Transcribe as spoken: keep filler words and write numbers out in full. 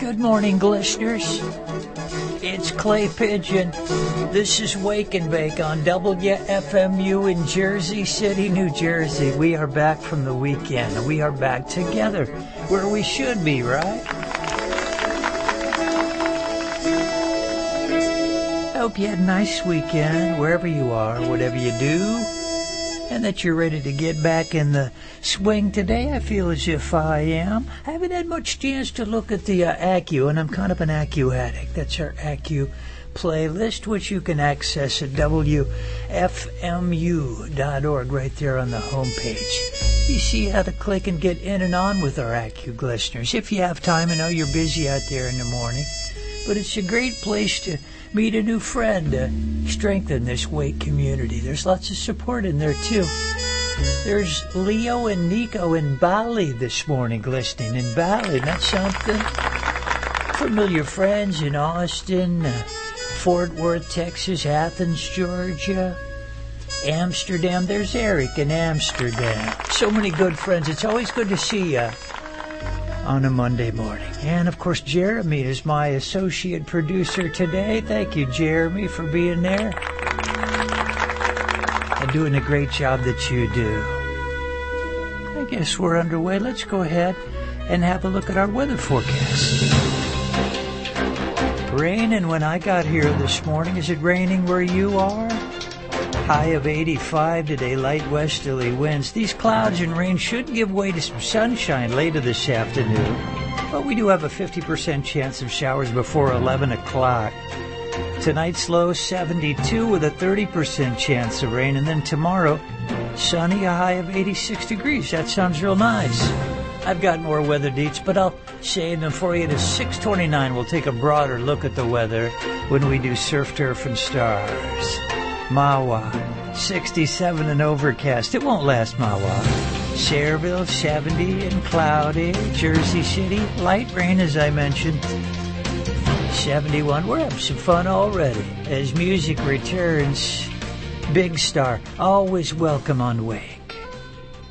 Good morning, listeners. It's Clay Pigeon. This is Wake and Bake on W F M U in Jersey City, New Jersey. We are back from the weekend. We are back together where we should be, right? I hope you had a nice weekend wherever you are, whatever you do, and that you're ready to get back in the swing today. I feel as if I am. I haven't had much chance to look at the uh, Accu, and I'm kind of an Accu addict. That's our Accu playlist, which you can access at W F M U dot org right there on the homepage. You see how to click and get in and on with our Accu listeners. If you have time, I know you're busy out there in the morning, but it's a great place to meet a new friend, to strengthen this Wake community. There's lots of support in there, too. There's Leo and Nico in Bali this morning listening. In Bali, that's something. Familiar friends in Austin, uh, Fort Worth, Texas, Athens, Georgia, Amsterdam. There's Eric in Amsterdam. So many good friends. It's always good to see you on a Monday morning. And, of course, Jeremy is my associate producer today. Thank you, Jeremy, for being there and doing a great job that you do. I guess we're underway. Let's go ahead and have a look at our weather forecast. Raining when I got here this morning. Is it raining where you are? High of eighty-five today, light westerly winds. These clouds and rain should give way to some sunshine later this afternoon, but we do have a fifty percent chance of showers before eleven o'clock. Tonight's low seventy-two with a thirty percent chance of rain, and then tomorrow, sunny, a high of eighty-six degrees. That sounds real nice. I've got more weather deets, but I'll save them for you. At six twenty-nine, we'll take a broader look at the weather when we do Surf, Turf, and Stars. Mawa, sixty-seven and overcast. It won't last, Mawa. Sayreville, seventy and cloudy. Jersey City, light rain, as I mentioned. seventy-one. We're having some fun already as music returns. Big Star, always welcome on Wake.